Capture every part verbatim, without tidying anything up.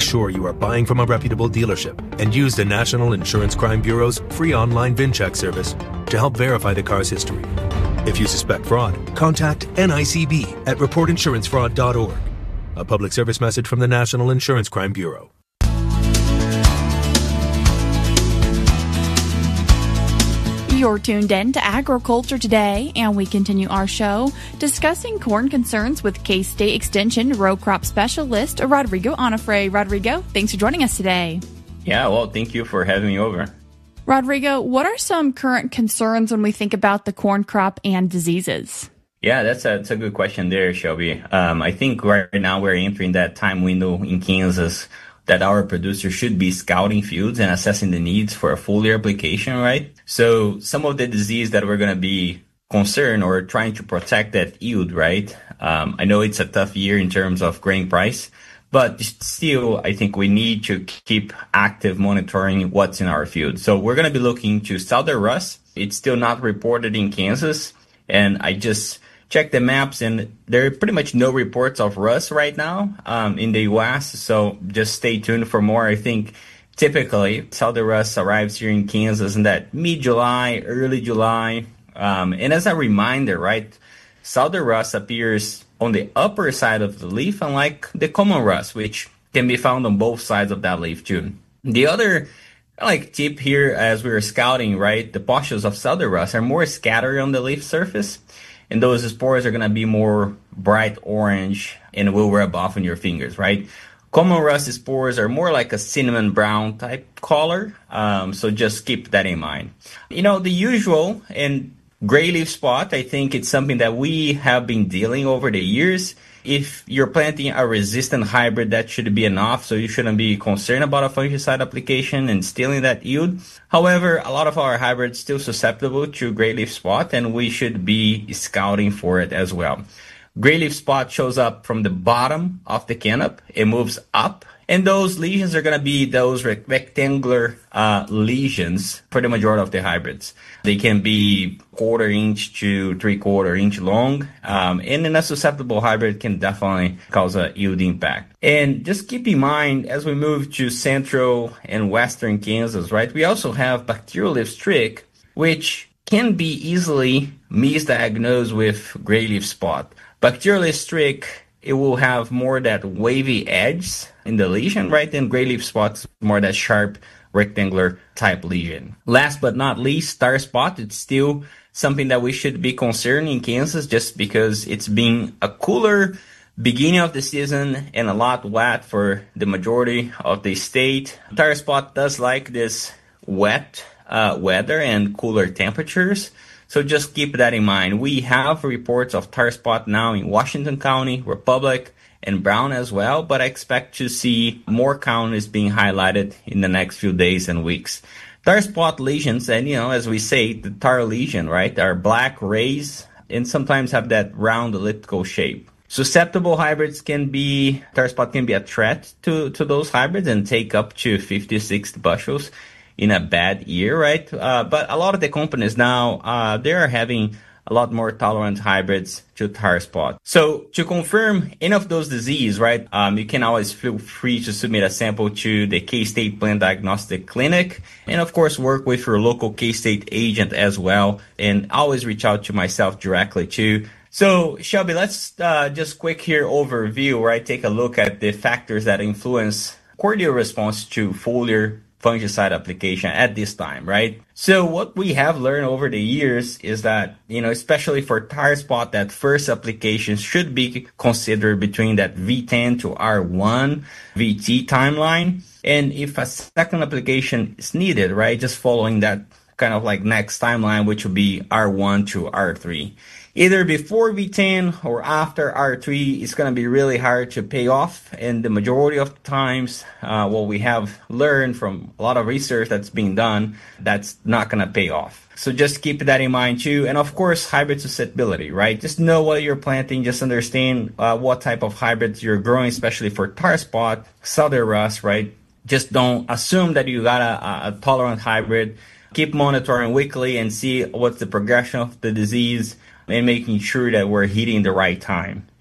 sure you are buying from a reputable dealership and use the National Insurance Crime Bureau's free online VinCheck service to help verify the car's history. If you suspect fraud, contact N I C B at report insurance fraud dot org. A public service message from the National Insurance Crime Bureau. You're tuned in to Agriculture Today, and we continue our show discussing corn concerns with K-State Extension row crop specialist Rodrigo Onofre. Rodrigo, thanks for joining us today. Yeah, well, thank you for having me over. Rodrigo, what are some current concerns when we think about the corn crop and diseases? Yeah, that's a, that's a good question there, Shelby. Um, I think right now we're entering that time window in Kansas that our producers should be scouting fields and assessing the needs for a foliar application, right? So some of the disease that we're going to be concerned or trying to protect that yield, right? Um, I know it's a tough year in terms of grain price, but still, I think we need to keep active monitoring what's in our field. So we're going to be looking to southern rust. It's still not reported in Kansas, and I just check the maps, and there are pretty much no reports of rust right now um, in the U S, so just stay tuned for more. I think typically southern rust arrives here in Kansas in that mid-July, early July. Um, and as a reminder, right, southern rust appears on the upper side of the leaf, unlike the common rust, which can be found on both sides of that leaf too. The other like tip here as we were scouting, right, the pustules of southern rust are more scattered on the leaf surface. And those spores are going to be more bright orange and will rub off on your fingers, right? Common rust spores are more like a cinnamon brown type color. Um, so just keep that in mind. You know, the usual and gray leaf spot, I think it's something that we have been dealing over the years. If you're planting a resistant hybrid, that should be enough. So you shouldn't be concerned about a fungicide application and stealing that yield. However, a lot of our hybrids still susceptible to gray leaf spot, and we should be scouting for it as well. Gray leaf spot shows up from the bottom of the canop. It moves up, and those lesions are going to be those rectangular uh, lesions for the majority of the hybrids. They can be quarter inch to three quarter inch long, um, and in a susceptible hybrid can definitely cause a yield impact. And just keep in mind, as we move to central and western Kansas, right, we also have bacterial leaf streak, which can be easily misdiagnosed with gray leaf spot. Bacterial leaf streak, it will have more that wavy edge in the lesion, right? And gray leaf spots more that sharp rectangular type lesion. Last but not least, star spot. It's still something that we should be concerned in Kansas just because it's been a cooler beginning of the season and a lot wet for the majority of the state. Star spot does like this wet uh, weather and cooler temperatures. So just keep that in mind. We have reports of tar spot now in Washington County, Republic, and Brown as well, but I expect to see more counties being highlighted in the next few days and weeks. Tar spot lesions, and you know, as we say, the tar lesion, right, are black rays and sometimes have that round elliptical shape. Susceptible hybrids can be, tar spot can be a threat to, to those hybrids and take up to fifty, sixty bushels in a bad year, right? Uh, but a lot of the companies now, uh, they are having a lot more tolerant hybrids to tar spot. So to confirm any of those diseases, right, um, you can always feel free to submit a sample to the K-State Plant Diagnostic Clinic, and of course work with your local K-State agent as well, and always reach out to myself directly too. So Shelby, let's uh, just quick here overview, right? Take a look at the factors that influence cordial response to foliar fungicide application at this time, right? So what we have learned over the years is that, you know, especially for tar spot, that first application should be considered between that V ten to R one V T timeline. And if a second application is needed, right, just following that kind of like next timeline, which will be R one to R three. Either before V ten or after R three, it's going to be really hard to pay off. And the majority of times, uh, what we have learned from a lot of research that's being done, that's not going to pay off. So just keep that in mind too. And of course, hybrid susceptibility, right? Just know what you're planting. Just understand uh, what type of hybrids you're growing, especially for tar spot, southern rust, right? Just don't assume that you got a, a tolerant hybrid. Keep monitoring weekly and see what's the progression of the disease, and making sure that we're hitting the right time.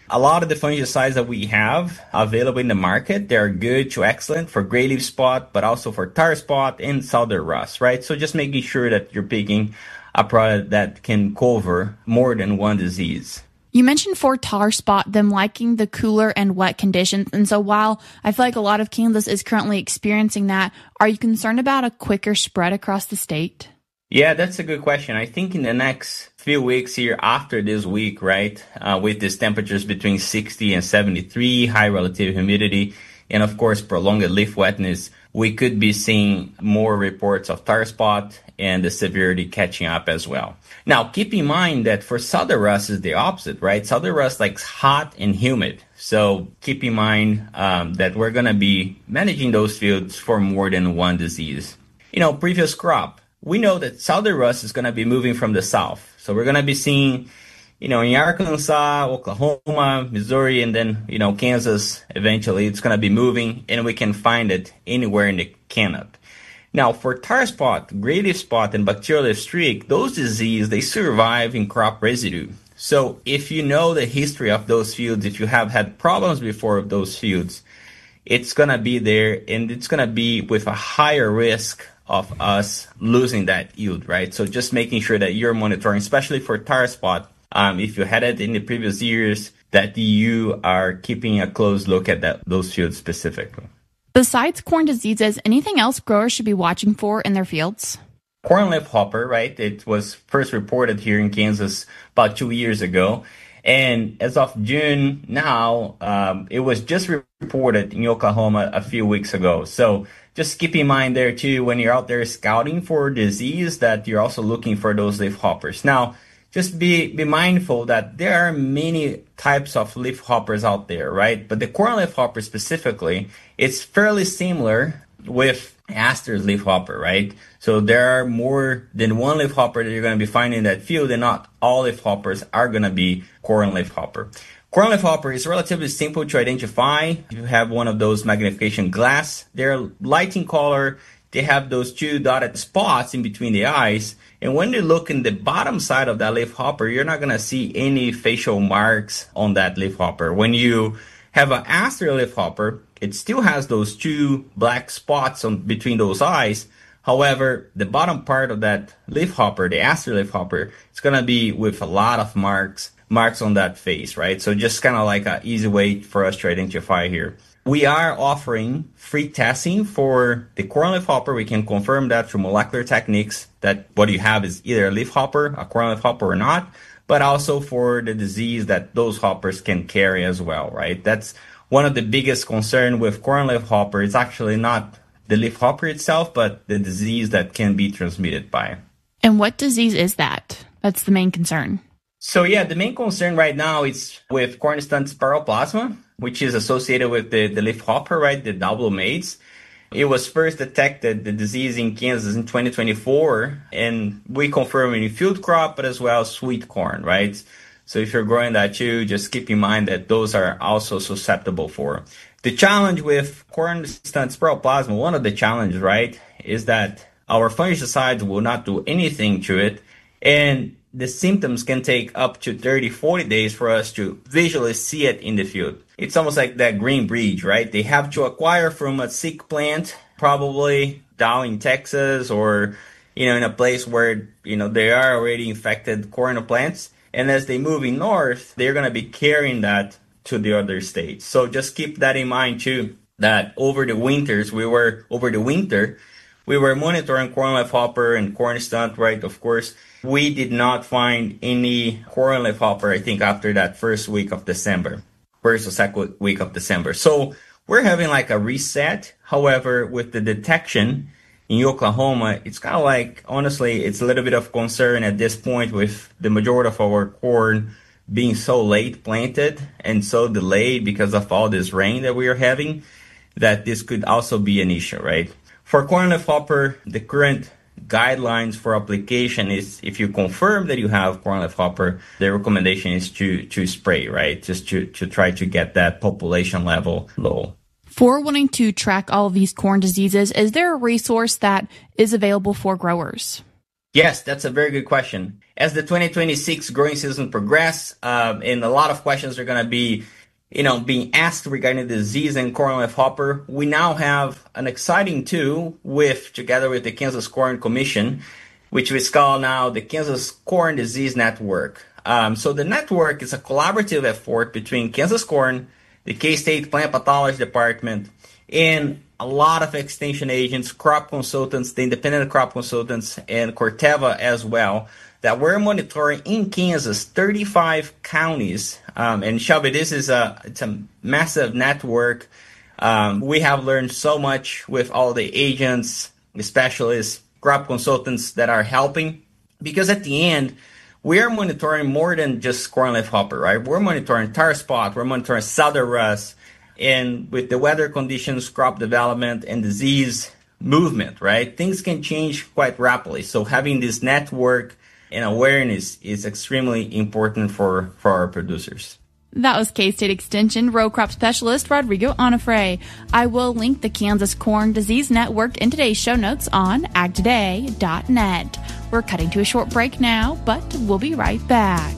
A lot of the fungicides that we have available in the market, they're good to excellent for gray leaf spot, but also for tar spot and southern rust, right? So just making sure that you're picking a product that can cover more than one disease. You mentioned for tar spot, them liking the cooler and wet conditions. And so while I feel like a lot of Kansas is currently experiencing that, are you concerned about a quicker spread across the state? Yeah, that's a good question. I think in the next few weeks here after this week, right, uh, with these temperatures between sixty and seventy-three, high relative humidity, and of course prolonged leaf wetness, we could be seeing more reports of tar spot and the severity catching up as well. Now, keep in mind that for southern rust is the opposite, right? Southern rust likes hot and humid. So keep in mind um, that we're going to be managing those fields for more than one disease. You know, previous crop, we know that southern rust is going to be moving from the south. So we're going to be seeing, you know, in Arkansas, Oklahoma, Missouri, and then, you know, Kansas, eventually it's going to be moving, and we can find it anywhere in the canop. Now, for tar spot, gray leaf spot, and bacterial leaf streak, those diseases, they survive in crop residue. So if you know the history of those fields, if you have had problems before of those fields, it's going to be there, and it's going to be with a higher risk of us losing that yield, right? So just making sure that you're monitoring, especially for tar spot, um, if you had it in the previous years, that you are keeping a close look at that, those fields specifically. Besides corn diseases, anything else growers should be watching for in their fields? Corn leaf hopper, right? It was first reported here in Kansas about two years ago. And as of June now, um, it was just reported in Oklahoma a few weeks ago. So just keep in mind there too, when you're out there scouting for disease, that you're also looking for those leaf hoppers. Now, just be, be mindful that there are many types of leaf hoppers out there, right? But the corn leaf hopper specifically, it's fairly similar with Aster's leaf hopper, right? So there are more than one leaf hopper that you're going to be finding in that field, and not all leaf hoppers are going to be corn leaf hopper. Corn leaf hopper is relatively simple to identify. You have one of those magnification glass. They're light in color. They have those two dotted spots in between the eyes. And when you look in the bottom side of that leaf hopper, you're not going to see any facial marks on that leaf hopper. When you have an Aster leaf hopper, it still has those two black spots on between those eyes. However, the bottom part of that leaf hopper, the Aster leaf hopper, it's going to be with a lot of marks, marks on that face, right? So just kind of like an easy way for us to identify here. We are offering free testing for the corn leaf hopper. We can confirm that through molecular techniques that what you have is either a leaf hopper, a corn leaf hopper or not, but also for the disease that those hoppers can carry as well, right? That's one of the biggest concern with corn leaf hopper. It's actually not the leaf hopper itself, but the disease that can be transmitted by. And what disease is that? That's the main concern. So yeah, the main concern right now is with corn stunt spiroplasma, which is associated with the, the leaf hopper, right? The double maize. It was first detected, the disease in Kansas in twenty twenty-four, and we confirm in field crop, but as well sweet corn, right? So if you're growing that too, just keep in mind that those are also susceptible for. The challenge with corn stunt spiroplasma, one of the challenges, right, is that our fungicides will not do anything to it, and the symptoms can take up to thirty, forty days for us to visually see it in the field. It's almost like that green bridge, right? They have to acquire from a sick plant, probably down in Texas or, you know, in a place where, you know, they are already infected corn plants. And as they move in north, they're going to be carrying that to the other states. So just keep that in mind too, that over the winters, we were, over the winter, we were monitoring corn leaf hopper and corn stunt, right? Of course, we did not find any corn leaf hopper, I think, after that first week of December, first or second week of December. So we're having like a reset. However, with the detection in Oklahoma, it's kind of like, honestly, it's a little bit of concern at this point with the majority of our corn being so late planted and so delayed because of all this rain that we are having, that this could also be an issue, right? For corn leaf hopper, the current guidelines for application is if you confirm that you have corn leaf hopper, the recommendation is to, to spray, right? Just to, to try to get that population level low. For wanting to track all of these corn diseases, is there a resource that is available for growers? Yes, that's a very good question. As the twenty twenty-six growing season progresses, uh, and a lot of questions are going to be, you know, being asked regarding disease and corn leaf hopper, we now have an exciting tool with, together with the Kansas Corn Commission, which we call now the Kansas Corn Disease Network. Um, so the network is a collaborative effort between Kansas Corn, the K-State Plant Pathology Department, and a lot of extension agents, crop consultants, the independent crop consultants, and Corteva as well, that we're monitoring in Kansas, thirty-five counties. Um, and Shelby, this is a, it's a massive network. Um, we have learned so much with all the agents, the specialists, crop consultants that are helping, because at the end, we are monitoring more than just corn leaf hopper, right? We're monitoring tar spot, we're monitoring southern rust, and with the weather conditions, crop development, and disease movement, right? Things can change quite rapidly. So having this network and awareness is extremely important for, for our producers. That was K-State Extension row crop specialist Rodrigo Onofre. I will link the Kansas Corn Disease Network in today's show notes on ag today dot net. We're cutting to a short break now, but we'll be right back.